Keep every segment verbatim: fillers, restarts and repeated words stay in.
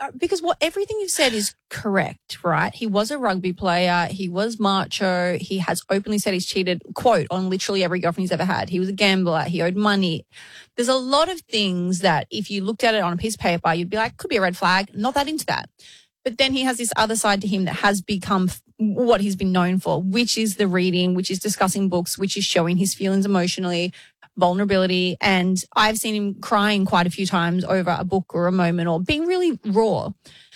uh, because what everything you've said is correct, right? He was a rugby player. He was macho. He has openly said he's cheated, quote, on literally every girlfriend he's ever had. He was a gambler. He owed money. There's a lot of things that if you looked at it on a piece of paper, you'd be like, could be a red flag. Not that into that. But then he has this other side to him that has become what he's been known for, which is the reading, which is discussing books, which is showing his feelings emotionally, vulnerability. And I've seen him crying quite a few times over a book or a moment or being really raw.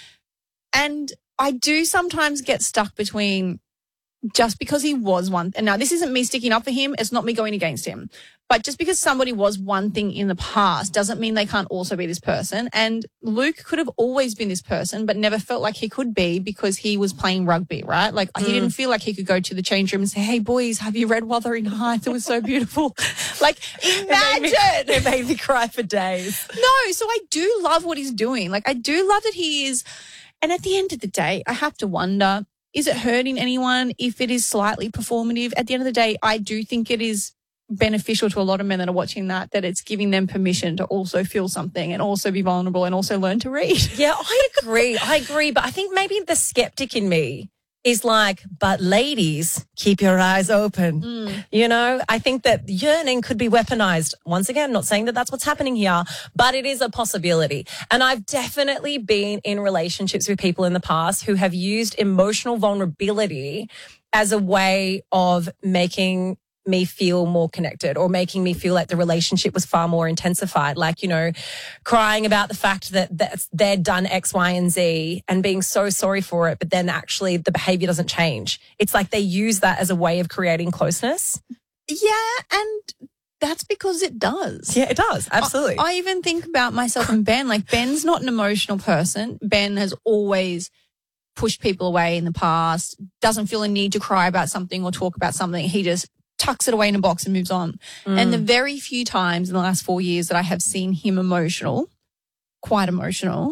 And I do sometimes get stuck between just because he was one. And now this isn't me sticking up for him. It's not me going against him. But just because somebody was one thing in the past doesn't mean they can't also be this person. And Luke could have always been this person, but never felt like he could be because he was playing rugby, right? Like mm. he didn't feel like he could go to the change room and say, hey, boys, have you read Wuthering Heights? It was so beautiful. Like, imagine. It made, me, it made me cry for days. No, so I do love what he's doing. Like, I do love that he is. And at the end of the day, I have to wonder, is it hurting anyone if it is slightly performative? At the end of the day, I do think it is beneficial to a lot of men that are watching that, that it's giving them permission to also feel something and also be vulnerable and also learn to read. Yeah, I agree. I agree. But I think maybe the skeptic in me is like, but ladies, keep your eyes open. Mm. You know, I think that yearning could be weaponized. Once again, not saying that that's what's happening here, but it is a possibility. And I've definitely been in relationships with people in the past who have used emotional vulnerability as a way of making me feel more connected or making me feel like the relationship was far more intensified. Like, you know, crying about the fact that that's, they'd done X, Y, and Z and being so sorry for it, but then actually the behavior doesn't change. It's like they use that as a way of creating closeness. Yeah, and that's because it does. Yeah, it does. Absolutely. I, I even think about myself and Ben. Like, Ben's not an emotional person. Ben has always pushed people away in the past, doesn't feel a need to cry about something or talk about something. He just tucks it away in a box and moves on. Mm. And the very few times in the last four years that I have seen him emotional, quite emotional,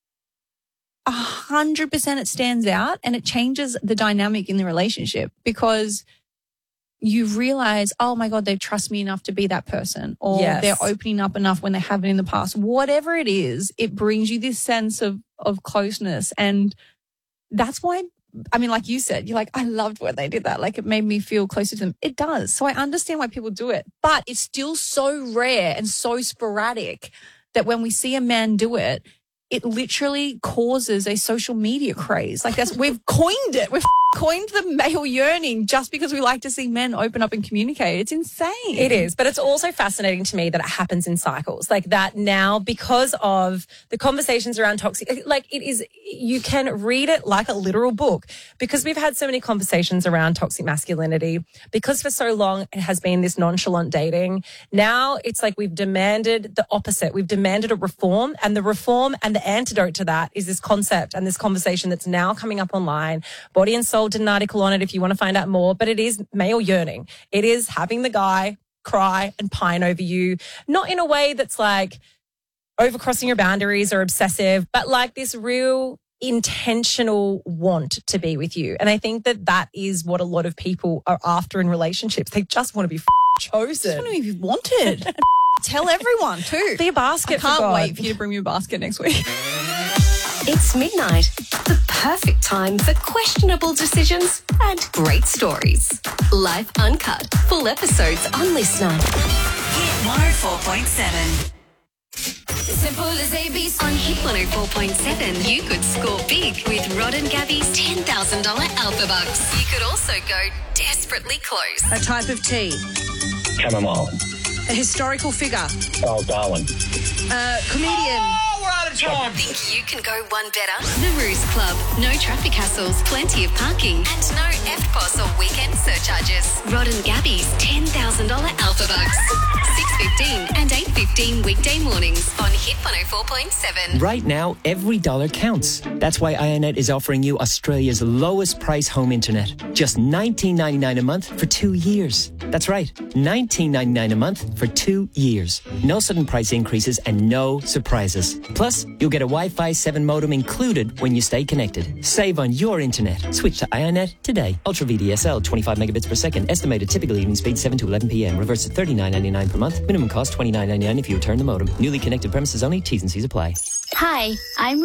a hundred percent it stands out and it changes the dynamic in the relationship because you realize, oh my God, they trust me enough to be that person, or yes. they're opening up enough when they haven't in the past. Whatever it is, it brings you this sense of, of closeness. And that's why, I mean, like you said, you're like, I loved when they did that. Like, it made me feel closer to them. It does. So I understand why people do it. But it's still so rare and so sporadic that when we see a man do it, it literally causes a social media craze. Like, that's, we've coined it. We've coined the male yearning just because we like to see men open up and communicate. It's insane. It is. But it's also fascinating to me that it happens in cycles. Like that now, because of the conversations around toxic, like it is, you can read it like a literal book because we've had so many conversations around toxic masculinity, because for so long it has been this nonchalant dating. Now it's like we've demanded the opposite. We've demanded a reform, and the reform and the antidote to that is this concept and this conversation that's now coming up online. Body and Soul did an article on it if you want to find out more, but it is male yearning. It is having the guy cry and pine over you, not in a way that's like overcrossing your boundaries or obsessive, but like this real intentional want to be with you. And I think that that is what a lot of people are after in relationships. They just want to be f- chosen. Just want to be wanted. And tell everyone too. Be a basket. I can't for God. wait for you to bring me a basket next week. It's midnight, the perfect time for questionable decisions and great stories. Life Uncut, full episodes on Listener. Hit one oh four point seven. Simple as A B C. On Hit one oh four point seven, you could score big with Rod and Gabby's ten thousand dollars Alpha Bucks. You could also go desperately close. A type of tea. Chamomile. A historical figure. Oh, Darwin. A comedian. Oh, we're out of time. Think you can go one better? The Ruse Club. No traffic hassles, plenty of parking, and no F T P O S or weekend surcharges. Rod and Gabby's ten thousand dollars Alpha Bucks. six fifteen and eight fifteen weekday mornings on Hit one oh four point seven. Right now, every dollar counts. That's why IONET is offering you Australia's lowest price home internet. Just nineteen ninety-nine a month for two years. That's right, nineteen ninety-nine a month for two years. No sudden price increases and no surprises. Plus, you'll get a Wi-Fi seven modem included when you stay connected. Save on your internet. Switch to IONET today. Ultra V D S L, twenty-five megabits per second. Estimated typical evening speed seven to eleven p.m. Reverse at thirty-nine ninety-nine per month. Minimum cost twenty-nine ninety-nine if you return the modem. Newly connected premises only. T's and C's apply. Hi, I'm